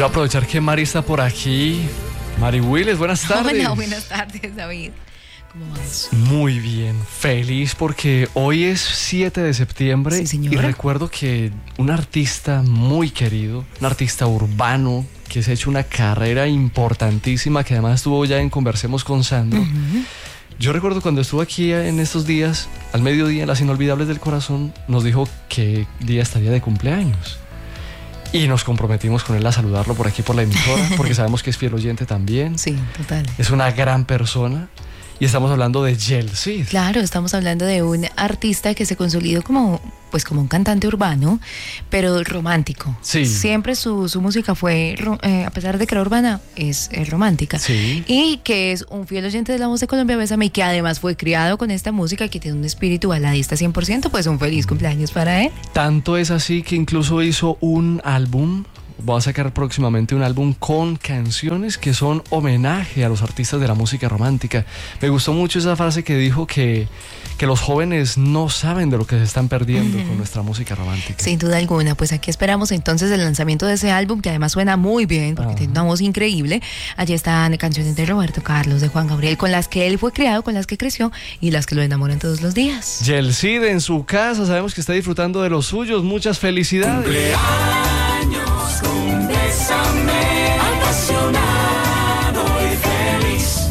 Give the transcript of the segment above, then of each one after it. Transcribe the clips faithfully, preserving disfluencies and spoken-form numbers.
Yo aprovechar que Mari está por aquí. Mari Willes, buenas tardes. Hola, buenas tardes, David. ¿Cómo vas? Muy bien, feliz porque hoy es siete de septiembre. Sí, señora. Y recuerdo que un artista muy querido, un artista urbano que se ha hecho una carrera importantísima, que además estuvo ya en Conversemos con Sandro. Uh-huh. Yo recuerdo cuando estuvo aquí en estos días, al mediodía, en Las Inolvidables del Corazón, nos dijo qué día estaría de cumpleaños. Y nos comprometimos con él a saludarlo por aquí por la emisora, porque sabemos que es fiel oyente también. Sí, total. Es una gran persona. Y estamos hablando de Yel Cid. Claro, estamos hablando de un artista que se consolidó como, pues como un cantante urbano, pero romántico. Sí. Siempre su, su música fue, eh, a pesar de que era urbana, es, es romántica. Sí. Y que es un fiel oyente de La Voz de Colombia, Bésame, y que además fue criado con esta música, que tiene un espíritu baladista cien por ciento, pues un feliz cumpleaños para él. Tanto es así que incluso hizo un álbum. Va a sacar próximamente un álbum con canciones que son homenaje a los artistas de la música romántica. Me gustó mucho esa frase que dijo que, que los jóvenes no saben de lo que se están perdiendo uh-huh. con nuestra música romántica. Sin duda alguna, pues aquí esperamos entonces el lanzamiento de ese álbum, que además suena muy bien, porque uh-huh. tiene una voz increíble. Allí están canciones de Roberto Carlos, de Juan Gabriel, con las que él fue criado, con las que creció y las que lo enamoran todos los días. Yel Cid en su casa, sabemos que está disfrutando de los suyos. Muchas felicidades. Cumpleaños con Bésame, apasionado y feliz.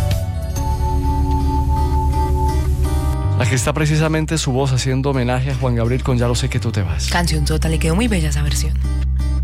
Aquí está precisamente su voz haciendo homenaje a Juan Gabriel con Ya lo sé que tú te vas. Canción sota, le quedó muy bella esa versión.